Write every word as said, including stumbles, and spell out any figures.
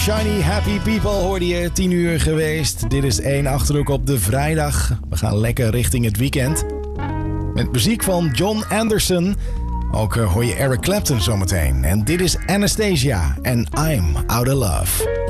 Shiny Happy People hoorde je, tien uur geweest. Dit is één Achterhoek op de vrijdag. We gaan lekker richting het weekend. Met muziek van John Anderson. Ook hoor je Eric Clapton zometeen. En dit is Anastasia en I'm Out of Love.